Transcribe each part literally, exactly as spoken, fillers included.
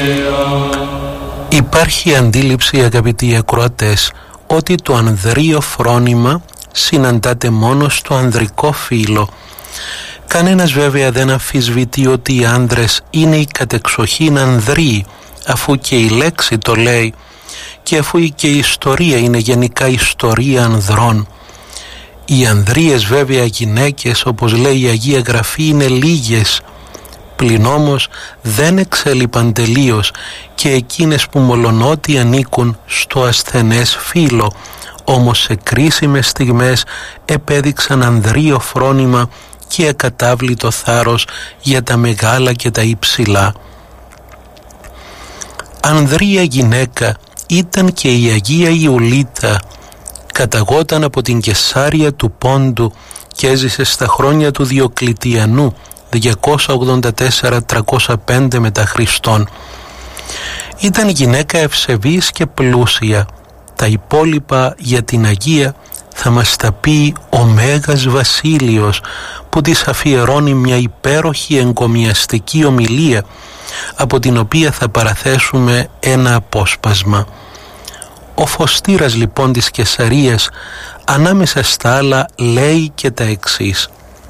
Υπάρχει αντίληψη, αγαπητοί ακροατές, ότι το ανδρείο φρόνημα συναντάται μόνο στο ανδρικό φύλο. Κανένας βέβαια δεν αμφισβητεί ότι οι άνδρες είναι οι κατεξοχήν ανδροί, αφού και η λέξη το λέει και αφού και η ιστορία είναι γενικά ιστορία ανδρών. Οι ανδρείες βέβαια γυναίκες, όπως λέει η Αγία Γραφή, είναι λίγες, πλην όμως δεν εξέλιπαν τελείως και εκείνες που μολονότι ανήκουν στο ασθενές φύλο, όμως σε κρίσιμες στιγμές επέδειξαν ανδρείο φρόνημα και ακατάβλητο θάρρος για τα μεγάλα και τα υψηλά. Ανδρεία γυναίκα ήταν και η Αγία Ιουλίτα. Καταγόταν από την Κεσάρια του Πόντου και έζησε στα χρόνια του Διοκλητιανού διακόσια ογδόντα τέσσερα με τριακόσια πέντε μετά Χριστόν. Ήταν γυναίκα ευσεβής και πλούσια. Τα υπόλοιπα για την Αγία θα μας τα πει ο Μέγας Βασίλειος, που της αφιερώνει μια υπέροχη εγκομιαστική ομιλία, από την οποία θα παραθέσουμε ένα απόσπασμα. Ο Φωστήρας λοιπόν της Κεσαρίας, ανάμεσα στα άλλα, λέει και τα εξής: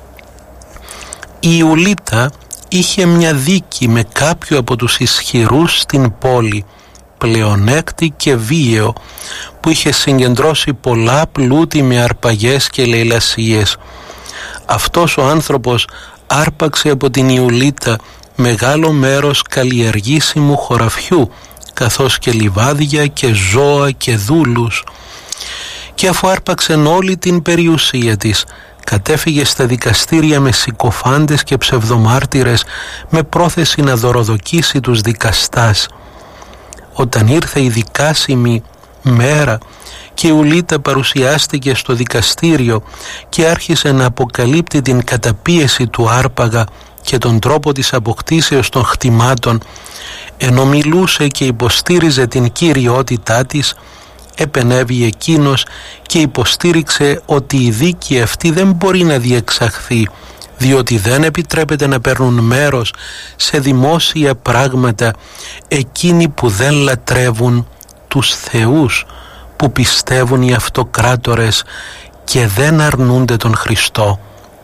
η Ιουλίτα είχε μια δίκη με κάποιο από τους ισχυρούς στην πόλη, πλεονέκτη και βίαιο, που είχε συγκεντρώσει πολλά πλούτη με αρπαγές και λαιλασίες. Αυτός ο άνθρωπος άρπαξε από την Ιουλίτα μεγάλο μέρος καλλιεργήσιμου χωραφιού, καθώς και λιβάδια και ζώα και δούλους, και αφού άρπαξεν όλη την περιουσία της, κατέφυγε στα δικαστήρια με συκοφάντες και ψευδομάρτυρες, με πρόθεση να δωροδοκίσει τους δικαστάς. Όταν ήρθε η δικάσιμη μέρα και η Ιουλίτα παρουσιάστηκε στο δικαστήριο και άρχισε να αποκαλύπτει την καταπίεση του άρπαγα και τον τρόπο της αποκτήσεως των χτιμάτων, ενώ μιλούσε και υποστήριζε την κυριότητά της, επενέβη εκείνος και υποστήριξε ότι η δίκη αυτή δεν μπορεί να διεξαχθεί, διότι δεν επιτρέπεται να παίρνουν μέρος σε δημόσια πράγματα εκείνοι που δεν λατρεύουν τους θεούς, που πιστεύουν οι αυτοκράτορες και δεν αρνούνται τον Χριστό.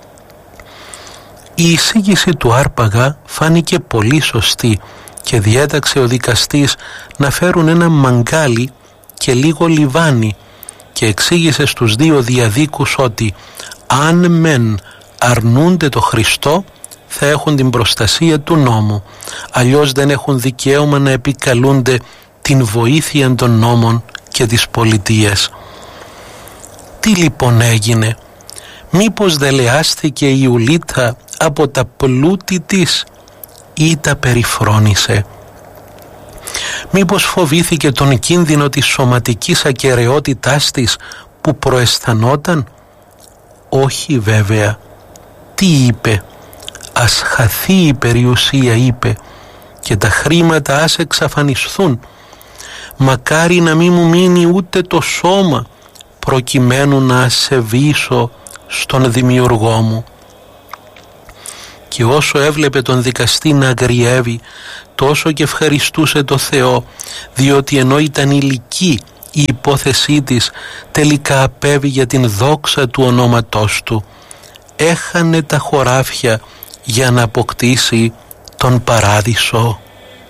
Η εισήγηση του άρπαγα φάνηκε πολύ σωστή και διέταξε ο δικαστής να φέρουν ένα μαγκάλι και λίγο λιβάνι και εξήγησε στους δύο διαδίκους ότι αν μεν αρνούνται το Χριστό θα έχουν την προστασία του νόμου, αλλιώς δεν έχουν δικαίωμα να επικαλούνται την βοήθεια των νόμων και της πολιτείας. Τι λοιπόν έγινε? Μήπως δελεάστηκε η Ιουλίτα από τα πλούτη της ή τα περιφρόνησε? Μήπως φοβήθηκε τον κίνδυνο της σωματικής ακεραιότητάς της που προαισθανόταν? Όχι βέβαια. Τι είπε? Ας χαθεί η περιουσία, είπε, και τα χρήματα ας εξαφανισθούν. Μακάρι να μην μου μείνει ούτε το σώμα, προκειμένου να ασεβήσω στον δημιουργό μου. Και όσο έβλεπε τον δικαστή να αγριεύει, τόσο και ευχαριστούσε το Θεό, διότι ενώ ήταν ηλική η υπόθεσή της, τελικά απέβη για την δόξα του ονόματός του. Έχανε τα χωράφια για να αποκτήσει τον παράδεισο.